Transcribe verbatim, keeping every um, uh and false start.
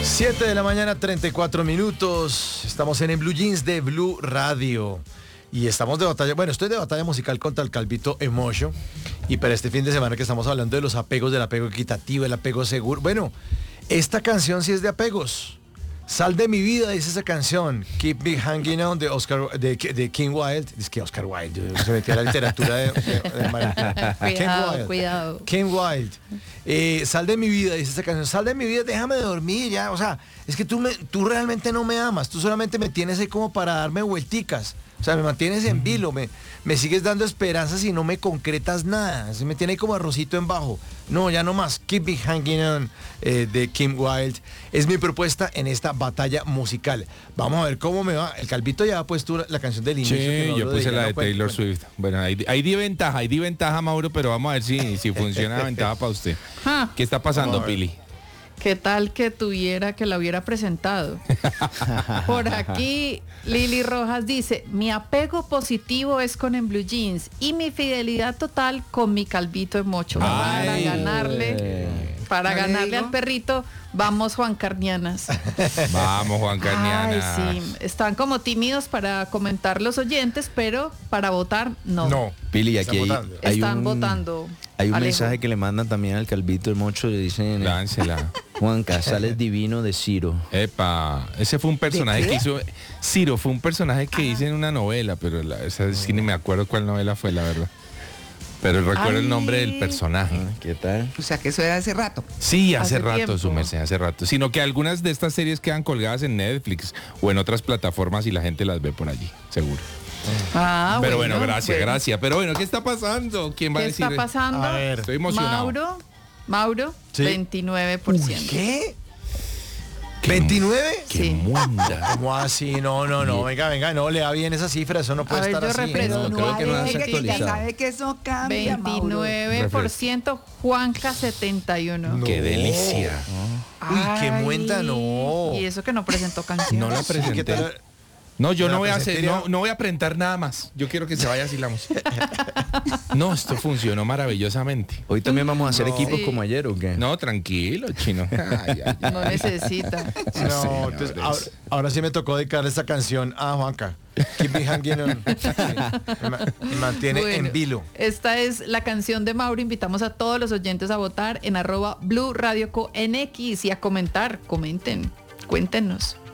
siete de la mañana, treinta y cuatro minutos. Estamos en el Blue Jeans de Blue Radio. Y estamos de batalla, bueno, estoy de batalla musical contra el Calvito Emotion. Y para este fin de semana que estamos hablando de los apegos, del apego equitativo, el apego seguro. Bueno, esta canción sí es de apegos. Sal de mi vida, dice esa canción. Keep Me Hanging On de Oscar, de, de King Wild. Es que Oscar Wilde, yo se metí a la literatura de, de, de Cuidado, King Wild. Cuidado. King Wild. Eh, sal de mi vida, dice esa canción. Sal de mi vida, déjame de dormir ya. O sea, es que tú, me, tú realmente no me amas. Tú solamente me tienes ahí como para darme vuelticas. O sea, me mantienes en vilo, me, me sigues dando esperanzas y no me concretas nada. Se me tiene ahí como arrocito en bajo. No, ya no más. Keep Me Hanging On eh, de Kim Wilde. Es mi propuesta en esta batalla musical. Vamos a ver cómo me va. El Calvito ya ha puesto la canción del inicio. Sí, que no yo puse de la de no cuenta, Taylor cuenta. Swift. Bueno, hay, hay de ventaja, hay de ventaja, Mauro, pero vamos a ver si, si funciona la ventaja para usted. Ah. ¿Qué está pasando, Pili? ¿Qué tal que tuviera, que la hubiera presentado? Por aquí, Lili Rojas dice, mi apego positivo es con En Blue Jeans y mi fidelidad total con mi Calvito Emocho. Para Ay. ganarle, para ¿Qué ganarle digo? al perrito, vamos Juan Carnianas. Vamos, Juan Carniana. Ay, sí, están como tímidos para comentar los oyentes, pero para votar, no. No. Pili, aquí hay, Están votando. hay Están un, votando. hay un Alejo. mensaje que le mandan también al Calvito el Mocho, le dicen, Láncela. Juanca, sales divino de Ciro. Epa, ese fue un personaje que hizo, Ciro fue un personaje que hice en una novela, pero la, esa sí ni me acuerdo cuál novela fue, la verdad. Pero recuerdo Ay. el nombre del personaje. Ah, ¿qué tal? O sea que eso era hace rato. Sí, hace, Hace rato, tiempo. su merced, hace rato. Sino que algunas de estas series quedan colgadas en Netflix o en otras plataformas y la gente las ve por allí, seguro. Ah, Pero bueno, gracias, bueno. gracias. Pero bueno, ¿qué está pasando? ¿Quién va a ¿Qué decir? está pasando? A ver. Estoy emocionado. Mauro, Mauro, Sí. veintinueve por ciento. Uy, ¿qué? ¿Qué- ¿veintinueve? ¡Qué Sí. muenda! ¿Cómo así? No, no, no. Venga, venga, no le da bien esa cifra. Eso no puede A ver, estar yo así. refresco. No, creo que no has alegue, que ya actualizado. sabe que eso cambia, Mauro. veintinueve por ciento, Juanca setenta y uno. No. ¡Qué delicia! Uy, qué Ay, muenta, no. Y eso que no presentó canción. No la Sí, ¿qué presenté. tal? No, yo ¿Me no la voy a hacer, presentaría? no, no voy a presentar nada más. Yo quiero que se vaya así la música. No, esto funcionó maravillosamente. Hoy también vamos a hacer No. equipos Sí. como ayer, ¿o qué? No, tranquilo, chino. Ay, ay, ay. No necesita. No, señores. entonces, ahora, ahora sí me tocó dedicarle esta canción a Juanca. Keep Me Hanging On. Sí, me, ma- me mantiene Bueno, en vilo. Esta es la canción de Mauro. Invitamos a todos los oyentes a votar en arroba Blue Radio Co N X y a comentar. Comenten, cuéntenos.